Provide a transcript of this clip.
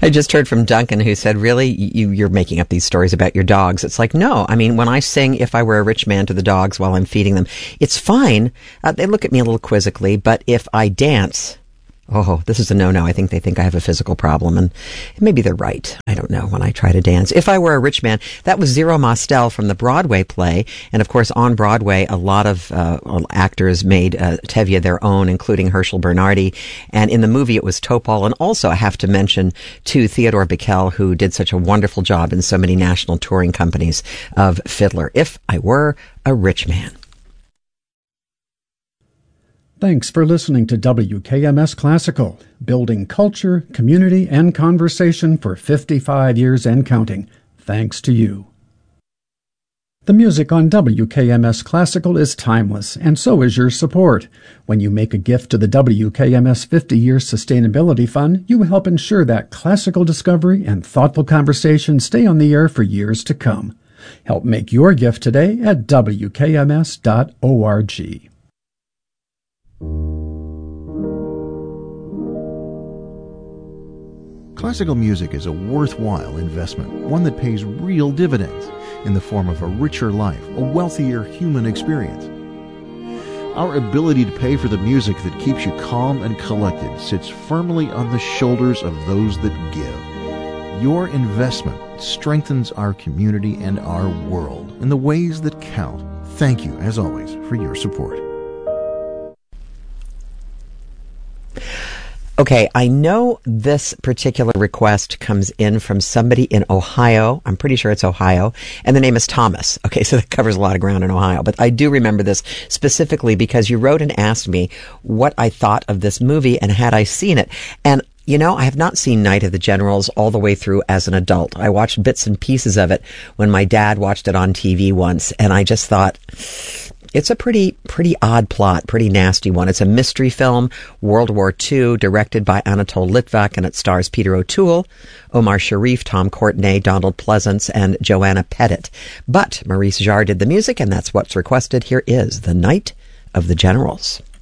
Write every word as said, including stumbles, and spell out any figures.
I just heard from Duncan who said, really, you, you're making up these stories about your dogs. It's like, no, I mean, when I sing If I Were a Rich Man to the dogs while I'm feeding them, it's fine. Uh, they look at me a little quizzically, but if I dance, oh, this is a no-no. I think they think I have a physical problem, and maybe they're right. I don't know when I try to dance. If I Were a Rich Man, that was Zero Mostel from the Broadway play. And, of course, on Broadway, a lot of uh, actors made uh, Tevye their own, including Herschel Bernardi. And in the movie, it was Topol. And also, I have to mention, too, Theodore Bickel, who did such a wonderful job in so many national touring companies of Fiddler. If I Were a Rich Man. Thanks for listening to W K M S Classical, building culture, community, and conversation for fifty-five years and counting. Thanks to you. The music on W K M S Classical is timeless, and so is your support. When you make a gift to the W K M S fifty-year Sustainability Fund, you help ensure that classical discovery and thoughtful conversation stay on the air for years to come. Help make your gift today at W K M S dot org. Classical music is a worthwhile investment, one that pays real dividends in the form of a richer life, a wealthier human experience. Our ability to pay for the music that keeps you calm and collected sits firmly on the shoulders of those that give. Your investment strengthens our community and our world in the ways that count. Thank you, as always, for your support. Okay, I know this particular request comes in from somebody in Ohio. I'm pretty sure it's Ohio. And the name is Thomas. Okay, so that covers a lot of ground in Ohio. But I do remember this specifically because you wrote and asked me what I thought of this movie and had I seen it. And you know, I have not seen Night of the Generals all the way through as an adult. I watched bits and pieces of it when my dad watched it on T V once. And I just thought, it's a pretty, pretty odd plot, pretty nasty one. It's a mystery film, World War Two, directed by Anatole Litvak, and it stars Peter O'Toole, Omar Sharif, Tom Courtenay, Donald Pleasance, and Joanna Pettit. But Maurice Jarre did the music, and that's what's requested. Here is The Night of the Generals.